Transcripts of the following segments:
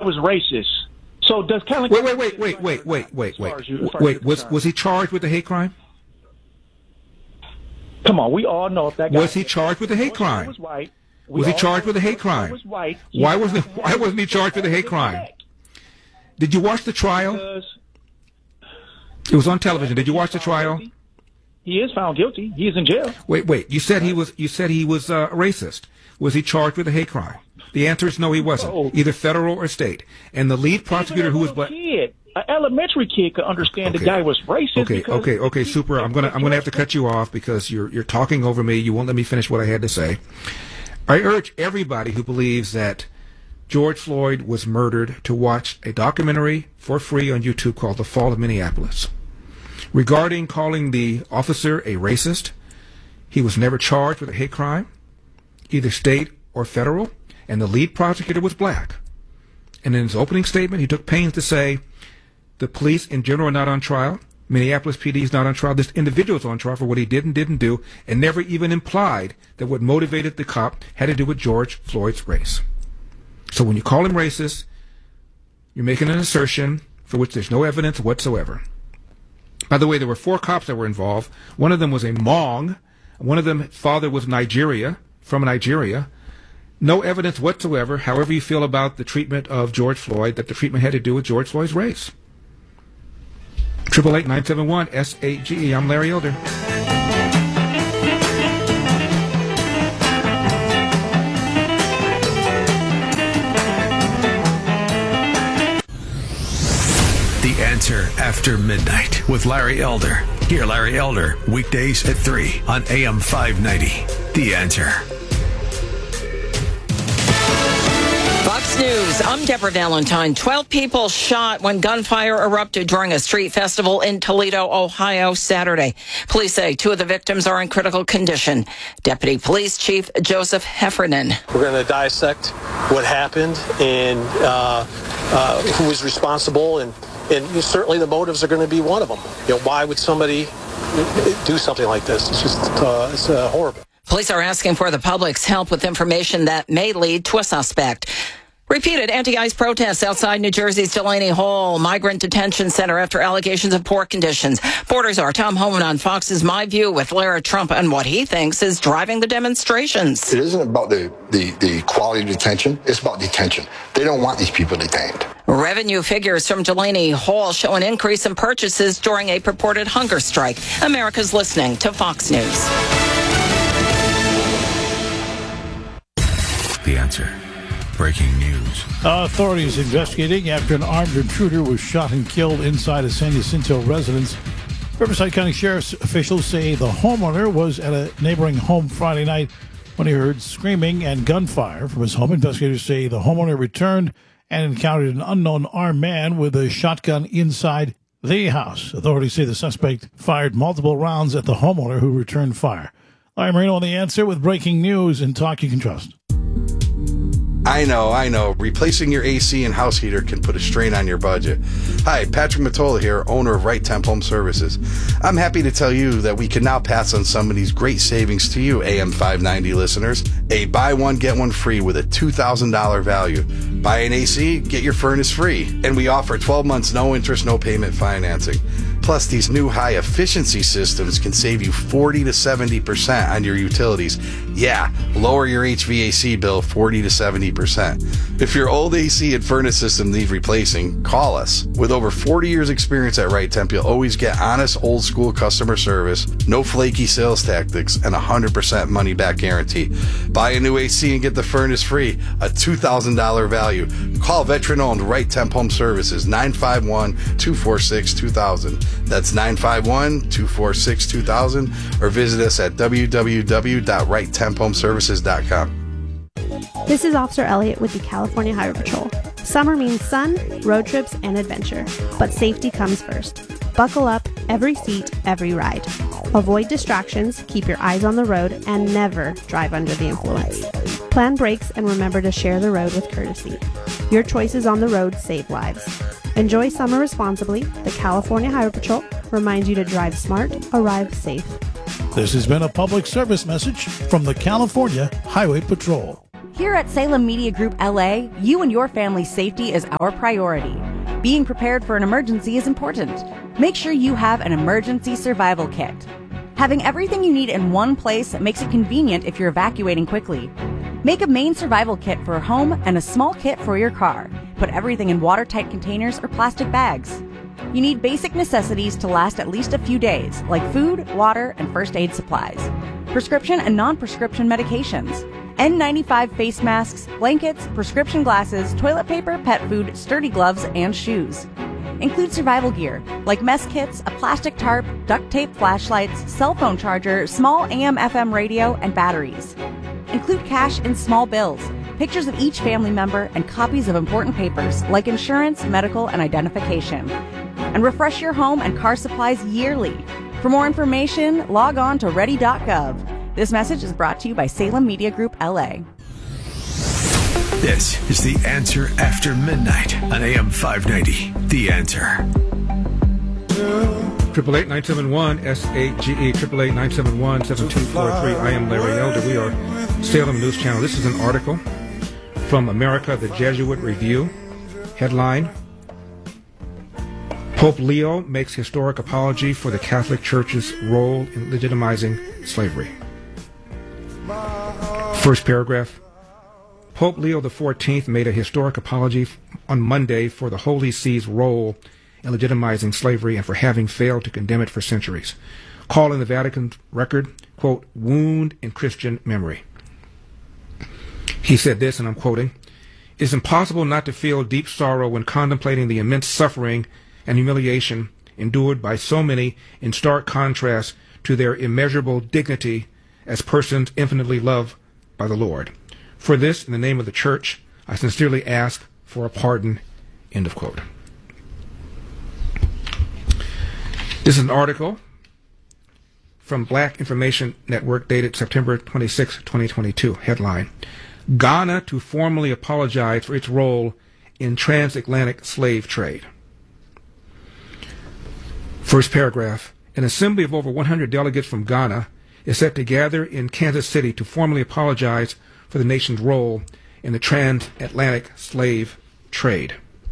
was racist. So does Kellen... Wait. Was he charged with a hate crime? Come on, we all know if that guy... Was he charged with a hate crime? Was white. Was he charged with a hate crime? Why wasn't he charged with a hate crime? Did you watch the trial? It was on television. Did you watch the trial? He is found guilty. He is in jail. Wait. You said he was racist. Was he charged with a hate crime? The answer is no, he wasn't. Either federal or state. And the lead prosecutor, who was black, an elementary kid, could understand the guy was racist. Okay, super. I'm gonna have to cut you off because you're talking over me. You won't let me finish what I had to say. I urge everybody who believes that George Floyd was murdered to watch a documentary for free on YouTube called The Fall of Minneapolis. Regarding calling the officer a racist, he was never charged with a hate crime, either state or federal, and the lead prosecutor was black. And in his opening statement, he took pains to say the police in general are not on trial, Minneapolis PD is not on trial, this individual is on trial for what he did and didn't do, and never even implied that what motivated the cop had to do with George Floyd's race. So when you call him racist, you're making an assertion for which there's no evidence whatsoever. By the way, there were 4 cops that were involved. One of them was a Hmong. One of them, father was from Nigeria. No evidence whatsoever, however you feel about the treatment of George Floyd, that the treatment had to do with George Floyd's race. 888-971-SAGE. I'm Larry Elder. The Answer After Midnight with Larry Elder. Hear Larry Elder weekdays at 3 on AM 590. The Answer. Fox News, I'm Deborah Valentine. 12 people shot when gunfire erupted during a street festival in Toledo, Ohio, Saturday. Police say 2 of the victims are in critical condition. Deputy Police Chief Joseph Heffernan. We're going to dissect what happened and who was responsible, and certainly the motives are going to be one of them. Why would somebody do something like this? It's just it's horrible. Police are asking for the public's help with information that may lead to a suspect. Repeated anti-ICE protests outside New Jersey's Delaney Hall Migrant Detention Center after allegations of poor conditions. Borders are Tom Homan on Fox's My View with Lara Trump and what he thinks is driving the demonstrations. It isn't about the quality of detention. It's about detention. They don't want these people detained. Revenue figures from Delaney Hall show an increase in purchases during a purported hunger strike. America's listening to Fox News. The Answer. Breaking news. Authorities investigating after an armed intruder was shot and killed inside a San Jacinto residence. Riverside County Sheriff's officials say the homeowner was at a neighboring home Friday night when he heard screaming and gunfire from his home. Investigators say the homeowner returned and encountered an unknown armed man with a shotgun inside the house. Authorities say the suspect fired multiple rounds at the homeowner who returned fire. Larry Marino on The Answer with breaking news and talk you can trust. I know. Replacing your AC and house heater can put a strain on your budget. Hi, Patrick Mottola here, owner of Right Temp Home Services. I'm happy to tell you that we can now pass on some of these great savings to you, AM 590 listeners. A buy one, get one free with a $2,000 value. Buy an AC, get your furnace free. And we offer 12 months, no interest, no payment financing. Plus, these new high-efficiency systems can save you 40 to 70% on your utilities. Yeah, lower your HVAC bill 40 to 70%. If your old AC and furnace system need replacing, call us. With over 40 years experience at Right Temp, you'll always get honest, old-school customer service, no flaky sales tactics, and 100% money-back guarantee. Buy a new AC and get the furnace free, a $2,000 value. Call veteran-owned Right Temp Home Services, 951-246-2000. That's 951-246-2000, or visit us at www.righttemphomeservices.com. This is Officer Elliott with the California Highway Patrol. Summer means sun, road trips, and adventure, but safety comes first. Buckle up, every seat, every ride. Avoid distractions, keep your eyes on the road, and never drive under the influence. Plan brakes and remember to share the road with courtesy. Your choices on the road save lives. Enjoy summer responsibly. The California Highway Patrol reminds you to drive smart, arrive safe. This has been a public service message from the California Highway Patrol. Here at Salem Media Group LA, you and your family's safety is our priority. Being prepared for an emergency is important. Make sure you have an emergency survival kit. Having everything you need in one place makes it convenient if you're evacuating quickly. Make a main survival kit for a home and a small kit for your car. Put everything in watertight containers or plastic bags. You need basic necessities to last at least a few days, like food, water, and first aid supplies. Prescription and non-prescription medications. N95 face masks, blankets, prescription glasses, toilet paper, pet food, sturdy gloves, and shoes. Include survival gear, like mess kits, a plastic tarp, duct tape flashlights, cell phone charger, small AM/FM radio, and batteries. Include cash and small bills, pictures of each family member, and copies of important papers, like insurance, medical, and identification. And refresh your home and car supplies yearly. For more information, log on to ready.gov. This message is brought to you by Salem Media Group LA. This is The Answer After Midnight on AM 590. The Answer. 888-971-SAGE, 888-971-7243. I am Larry Elder. We are Salem News Channel. This is an article from America, the Jesuit Review. Headline: Pope Leo makes historic apology for the Catholic Church's role in legitimizing slavery. First paragraph. Pope Leo XIV made a historic apology on Monday for the Holy See's role in legitimizing slavery and for having failed to condemn it for centuries, calling the Vatican record, quote, wound in Christian memory. He said this, and I'm quoting, "It is impossible not to feel deep sorrow when contemplating the immense suffering and humiliation endured by so many in stark contrast to their immeasurable dignity as persons infinitely loved by the Lord. For this, in the name of the Church, I sincerely ask for a pardon," end of quote. This is an article from Black Information Network dated September 26, 2022. Headline: Ghana to formally apologize for its role in transatlantic slave trade. First paragraph. An assembly of over 100 delegates from Ghana is set to gather in Kansas City to formally apologize for the nation's role in the transatlantic slave trade.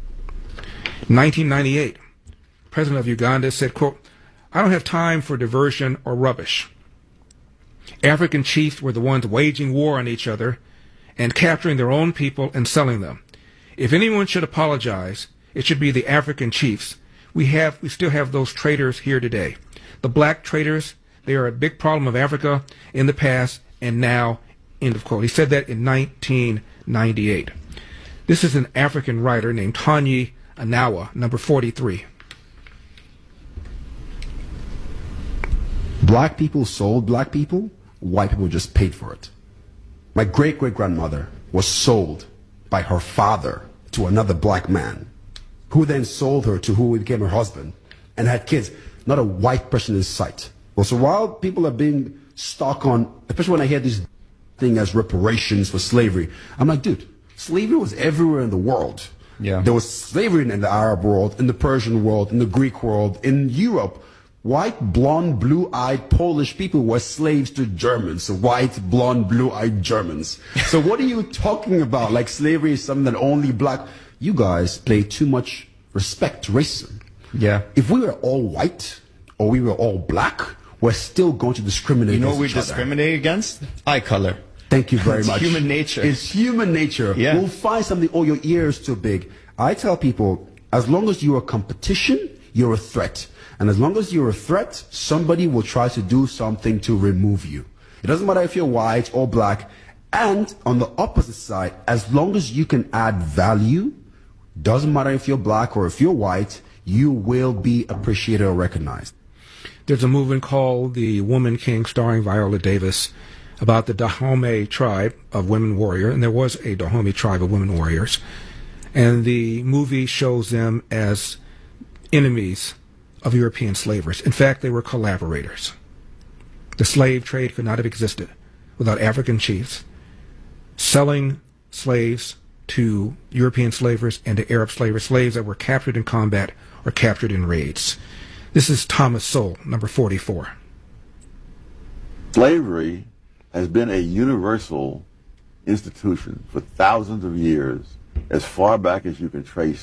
1998, President of Uganda said, quote, "I don't have time for diversion or rubbish. African chiefs were the ones waging war on each other and capturing their own people and selling them. If anyone should apologize, it should be the African chiefs. We still have those traitors here today. The black traitors, they are a big problem of Africa in the past and now," end of quote. He said that in 1998. This is an African writer named Tanyi Anawa, number 43. Black people sold black people, white people just paid for it. My great-great-grandmother was sold by her father to another black man, who then sold her to who became her husband and had kids. Not a white person in sight. Well, so while people are being stuck on, especially when I hear this thing as reparations for slavery, I'm like, dude, slavery was everywhere in the world. Yeah. There was slavery in the Arab world, in the Persian world, in the Greek world, in Europe. White, blonde, blue-eyed Polish people were slaves to Germans. White, blonde, blue-eyed Germans. So what are you talking about? Like slavery is something that only black... You guys play too much respect to racism. Yeah. If we were all white or we were all black, we're still going to discriminate against each other. You know we discriminate against? Eye color. Thank you very much. It's human nature. It's human nature. Yeah. We'll find something, oh, your ear is too big. I tell people, as long as you're a competition, you're a threat. And as long as you're a threat, somebody will try to do something to remove you. It doesn't matter if you're white or black. And on the opposite side, as long as you can add value, doesn't matter if you're black or if you're white, you will be appreciated or recognized. There's a movement called The Woman King, starring Viola Davis, about the Dahomey tribe of women warriors. And there was a Dahomey tribe of women warriors. And the movie shows them as enemies of European slavers. In fact, they were collaborators. The slave trade could not have existed without African chiefs selling slaves to European slavers and to Arab slavers, slaves that were captured in combat or captured in raids. This is Thomas Sowell, number 44. Slavery has been a universal institution for thousands of years, as far back as you can trace